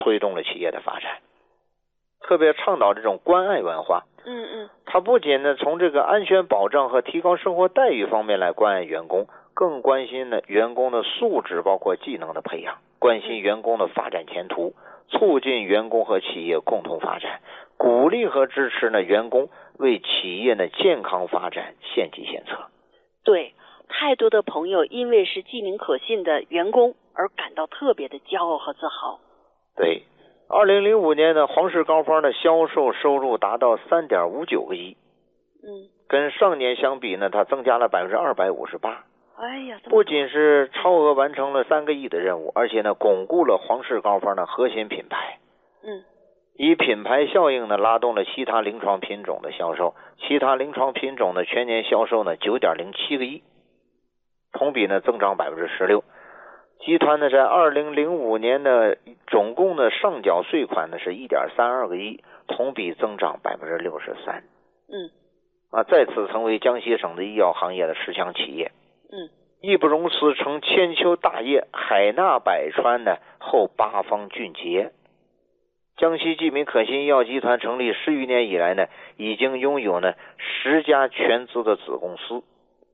推动了企业的发展，特别倡导这种关爱文化。它不仅呢从这个安全保障和提高生活待遇方面来关爱员工，更关心呢员工的素质包括技能的培养，关心员工的发展前途，促进员工和企业共同发展，鼓励和支持呢员工为企业的健康发展献计献策。 对，太多的朋友因为是记名可信的员工而感到特别的骄傲和自豪。 对，2005年呢，皇氏膏方的销售收入达到3.59个亿，跟上年相比呢，它增加了258%。 哎呀， 不仅是超额完成了3个亿的任务，而且呢，巩固了皇氏膏方的核心品牌。以品牌效应呢，拉动了其他临床品种的销售，其他临床品种的全年销售呢9.07个亿，同比呢增长16%。集团呢在2005年的总共的上缴税款呢是1.32个亿，同比增长63%。再次成为江西省的医药行业的10强企业。义不容辞，成千秋大业，海纳百川的后八方俊杰。江西记名可信医药集团成立10余年以来呢，已经拥有呢10家全资的子公司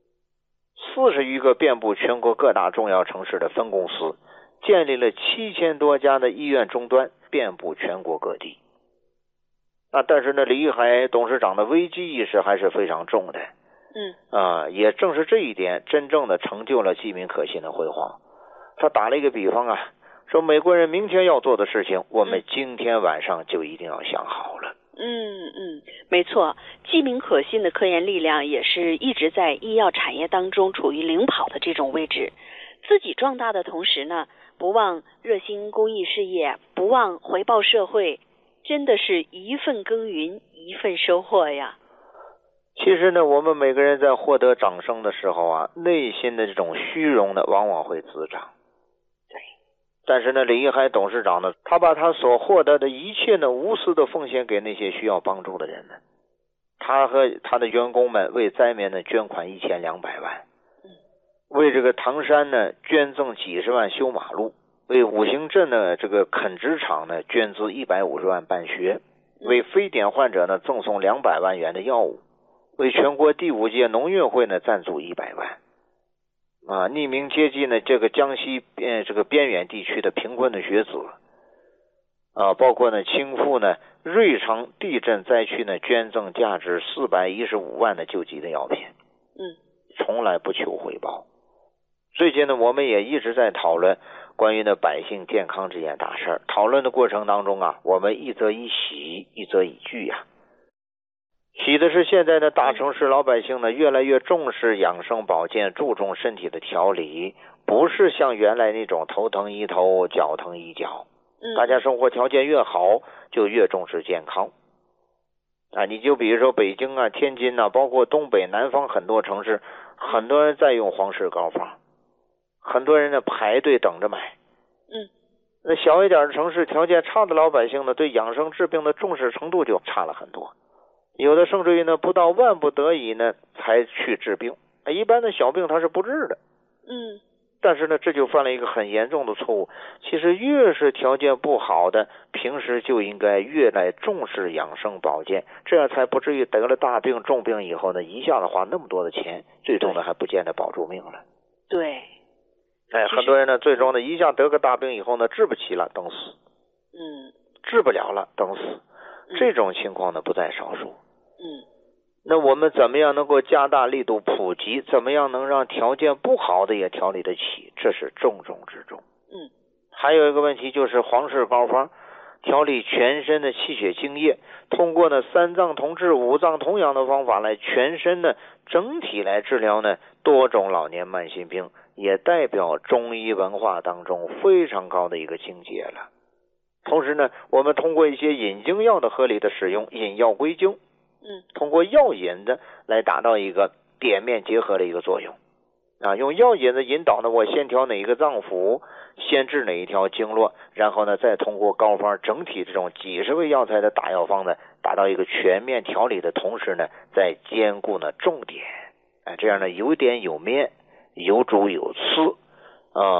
，40余个遍布全国各大重要城市的分公司，建立了7000多家的医院终端，遍布全国各地。但是呢，李玉海董事长的危机意识还是非常重的。也正是这一点，真正的成就了记名可信的辉煌。他打了一个比方啊，说美国人明天要做的事情，我们今天晚上就一定要想好了。 没错，记名可信的科研力量也是一直在医药产业当中处于领跑的这种位置。自己壮大的同时呢，不忘热心公益事业，不忘回报社会，真的是一份耕耘一份收获呀。 其实呢，我们每个人在获得掌声的时候啊，内心的这种虚荣呢，往往会滋长。但是呢，李玉海董事长呢，他把他所获得的一切呢，无私的奉献给那些需要帮助的人们。他和他的员工们为灾民呢捐款1200万，为这个唐山呢捐赠几十万修马路，为五行镇呢这个垦殖场呢捐资150万办学，为非典患者呢赠送200万元的药物，为全国第5届农运会呢赞助100万。匿名接济呢这个江西这个边远地区的贫困的学子，包括呢倾覆呢芮城地震灾区呢捐赠价值415万的救济的药品，从来不求回报。最近呢，我们也一直在讨论关于呢百姓健康这件大事儿。讨论的过程当中啊，我们一则以喜，一则以惧呀。喜的是现在的大城市老百姓呢越来越重视养生保健，注重身体的调理，不是像原来那种头疼医头脚疼医脚。大家生活条件越好，就越重视健康。你就比如说北京啊、天津啊，包括东北、南方很多城市，很多人在用皇氏膏方，很多人呢排队等着买。那小一点的城市，条件差的老百姓呢，对养生治病的重视程度就差了很多。有的甚至于呢，不到万不得已呢才去治病，一般的小病他是不治的。但是呢，这就犯了一个很严重的错误。其实越是条件不好的，平时就应该越来重视养生保健，这样才不至于得了大病重病以后呢，一下子花那么多的钱，最终呢还不见得保住命了。 对。 很多人呢，最终呢一下得个大病以后呢，治不起了，等死。治不了了，等死。这种情况呢不在少数。那我们怎么样能够加大力度普及？怎么样能让条件不好的也调理得起？这是重中之重。还有一个问题就是皇氏膏方调理全身的气血津液，通过呢3脏同治、5脏同养的方法来全身呢整体来治疗呢多种老年慢性病，也代表中医文化当中非常高的一个境界了。同时呢，我们通过一些引经药的合理的使用，引药归经，通过药引的来达到一个点面结合的一个作用。用药引的引导呢，我先调哪一个脏腑，先治哪一条经络，然后呢再通过膏方整体这种几十味药材的大药方呢，达到一个全面调理的同时呢，再兼顾呢重点，这样呢有点有面，有主有次，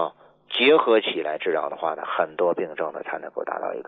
结合起来治疗的话呢，很多病症呢才能够达到一个